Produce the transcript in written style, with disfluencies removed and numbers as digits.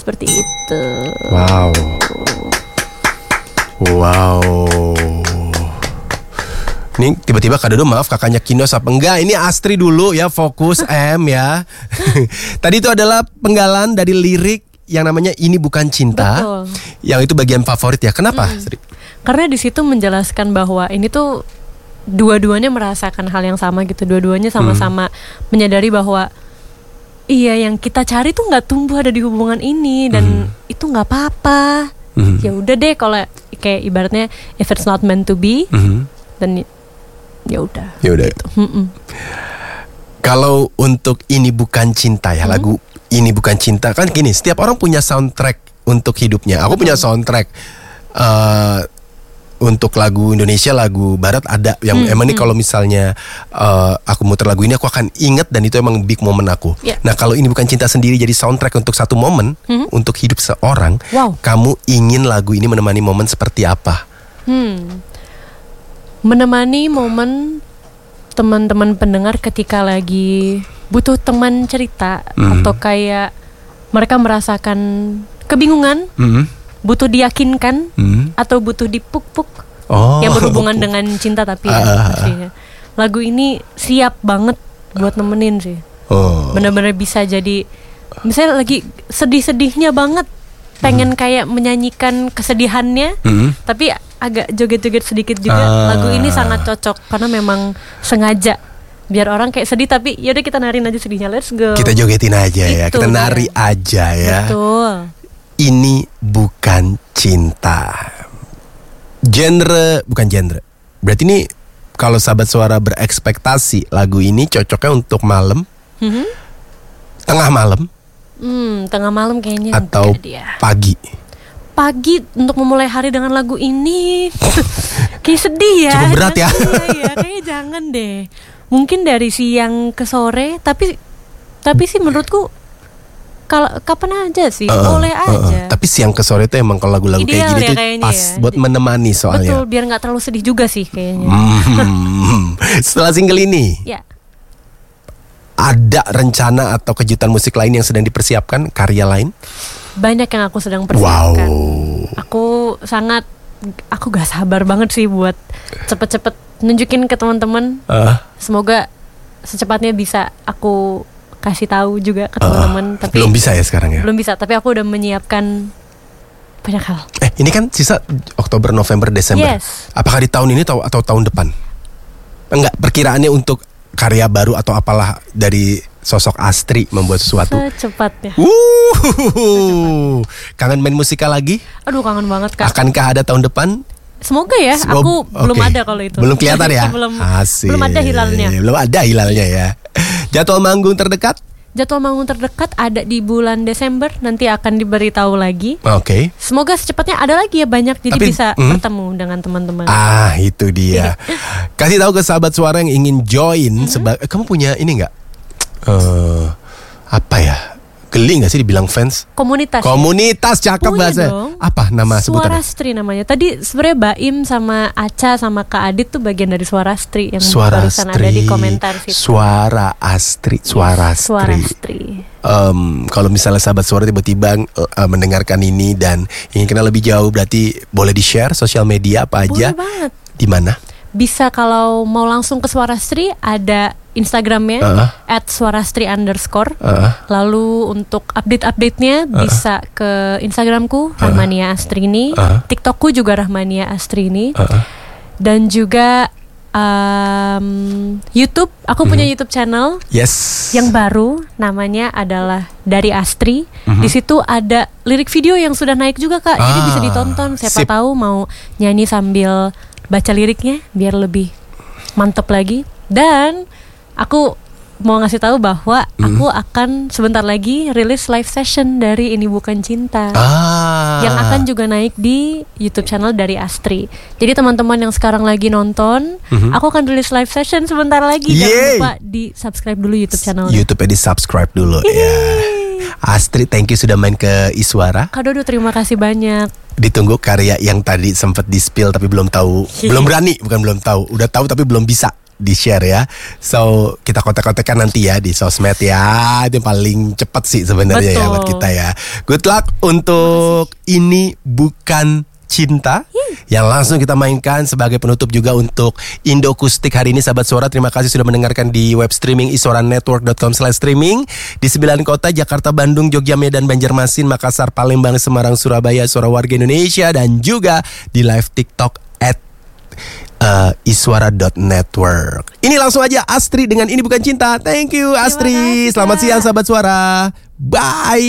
Seperti itu. Wow. Ini tiba-tiba Kak Dodo, maaf kakaknya Kinos apa enggak? Ini Astri dulu ya, fokus ya. Tadi itu adalah penggalan dari lirik yang namanya Ini Bukan Cinta. Betul. Yang itu bagian favorit ya. Kenapa, Astri? Karena di situ menjelaskan bahwa ini tuh dua-duanya merasakan hal yang sama gitu. Dua-duanya sama-sama menyadari bahwa iya, yang kita cari tuh nggak tumbuh ada di hubungan ini, dan itu nggak apa-apa. Ya udah deh, kalau kayak ibaratnya if it's not meant to be, dan ya udah. Gitu. Kalau untuk Ini Bukan Cinta ya, lagu Ini Bukan Cinta kan gini, setiap orang punya soundtrack untuk hidupnya. Aku punya soundtrack untuk lagu Indonesia, lagu Barat ada yang emang nih kalau misalnya aku muter lagu ini aku akan inget, dan itu emang big moment aku. Nah, kalau Ini Bukan Cinta sendiri jadi soundtrack untuk satu momen untuk hidup seorang, kamu ingin lagu ini menemani momen seperti apa? Menemani momen teman-teman pendengar ketika lagi butuh teman cerita, atau kayak mereka merasakan kebingungan, butuh diyakinkan, atau butuh dipuk-puk, yang berhubungan dengan cinta tapi pastinya. Lagu ini siap banget buat nemenin sih. Benar-benar bisa jadi, misalnya lagi sedih-sedihnya banget, pengen kayak menyanyikan kesedihannya, tapi agak joget-joget sedikit juga. Lagu ini sangat cocok karena memang sengaja biar orang kayak sedih, tapi yaudah kita narin aja sedihnya, let's go. Kita jogetin aja ya, kita nari aja ya. Betul. Ini Bukan Cinta. Bukan genre. Berarti ini kalau sahabat suara berekspektasi lagu ini cocoknya untuk malam, tengah malam, tengah malam kayaknya, atau pagi. Pagi untuk memulai hari dengan lagu ini kayak sedih ya. Cukup berat ya. Iya, kayaknya jangan deh. Mungkin dari siang ke sore, tapi sih menurutku kalau kapan aja sih, boleh aja. Tapi siang ke sore itu emang kalau lagu-lagu kayak gini tuh pas buat menemani soalnya. Betul, biar nggak terlalu sedih juga sih kayaknya. Setelah single ini, ada rencana atau kejutan musik lain yang sedang dipersiapkan, karya lain? Banyak yang aku sedang persiapkan. Aku gak sabar banget sih buat cepet-cepet nunjukin ke teman-teman. Semoga secepatnya bisa aku kasih tahu juga ke teman-teman. Tapi belum bisa ya sekarang ya? Belum bisa, tapi aku udah menyiapkan banyak hal. Ini kan sisa Oktober, November, Desember. Apakah di tahun ini atau tahun depan? Enggak, perkiraannya untuk karya baru atau apalah dari sosok Astri membuat sesuatu secepatnya. Kangen main musikal lagi? Aduh, kangen banget Kak. Akankah ada tahun depan? Semoga ya. Aku belum ada kalau itu. Belum kelihatan ya? belum ada hilalnya. Belum ada hilalnya ya. Jadwal manggung terdekat? Jadwal manggung terdekat ada di bulan Desember. Nanti akan diberitahu lagi. Semoga secepatnya ada lagi ya, banyak. Jadi bisa bertemu dengan teman-teman. Itu dia. Kasih tahu ke sahabat suara yang ingin join. Kamu punya ini nggak? Apa ya? Geli gak sih dibilang fans? Komunitas, cakep bahasa. Apa nama sebutannya? Suarastri namanya. Tadi sebenarnya Baim sama Aca sama Kak Adit tuh bagian dari Suarastri yang barusan ada di komentar situ. Suarastri. Kalau misalnya sahabat suara tiba-tiba mendengarkan ini dan ingin kenal lebih jauh, berarti boleh di-share sosial media apa aja? Boleh banget. Di mana? Bisa kalau mau langsung ke Suarastri ada Instagramnya @suarastri_. Lalu untuk update-nya bisa ke Instagramku Rahmania Astrini, TikTokku juga Rahmania Astrini, dan juga YouTube. Aku punya YouTube channel yang baru, namanya adalah Dari Astri. Di situ ada lirik video yang sudah naik juga Kak, jadi bisa ditonton. Siapa tahu mau nyanyi sambil baca liriknya biar lebih mantep lagi. Dan aku mau ngasih tahu bahwa aku akan sebentar lagi rilis live session dari Ini Bukan Cinta, yang akan juga naik di YouTube channel Dari Astri. Jadi teman-teman yang sekarang lagi nonton, aku akan rilis live session sebentar lagi. Jangan lupa di subscribe dulu YouTube channel. YouTube-nya di subscribe dulu ya. Astrid, thank you sudah main ke Iswara. Kak Dodo, terima kasih banyak. Ditunggu karya yang tadi sempat di-spill tapi belum tahu, belum berani, bukan belum tahu, udah tahu tapi belum bisa di-share ya. So, kita kontak-kontakkan nanti ya di sosmed ya. Itu yang paling cepat sih sebenarnya ya buat kita ya. Good luck untuk Ini Bukan Cinta yang langsung kita mainkan sebagai penutup juga untuk Indo Akustik hari ini. Sahabat Suara, terima kasih sudah mendengarkan di web streaming iswaranetwork.com/streaming di 9 kota, Jakarta, Bandung, Jogja, Medan, Banjarmasin, Makassar, Palembang, Semarang, Surabaya, Suara Warga Indonesia, dan juga di live TikTok @iswara.network. Ini langsung aja Astrid dengan Ini Bukan Cinta. Thank you Astrid. Selamat siang sahabat Suara. Bye.